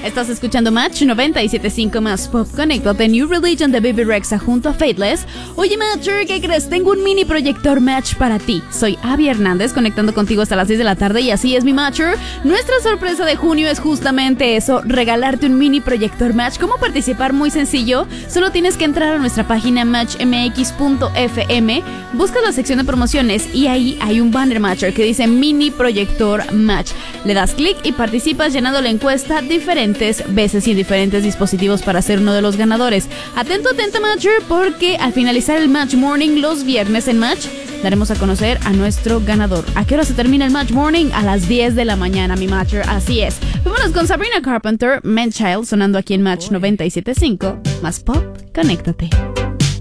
Estás escuchando Match 97.5 más Pop. Conéctate, New Religion de Baby Rexha junto a Faithless. Oye, Matcher, ¿qué crees? Tengo un mini proyector Match para ti. Soy Abby Hernández, conectando contigo hasta las 6 de la tarde y así es mi Matcher. Nuestra sorpresa de junio es justamente eso, regalarte un mini proyector Match. ¿Cómo participar? Muy sencillo. Solo tienes que entrar a nuestra página matchmx.fm, buscas la sección de promociones y ahí hay un banner Matcher que dice mini proyector Match. Le das clic y participas llenando la encuesta diferentes veces y en diferentes dispositivos para ser uno de los ganadores. Atento, atenta Matcher, porque al finalizar el Match Morning los viernes en Match daremos a conocer a nuestro ganador. ¿A qué hora se termina el Match Morning? A las 10 de la mañana, mi Matcher, así es. Vámonos con Sabrina Carpenter, Man Child, sonando aquí en Match 97.5 más Pop. Conéctate.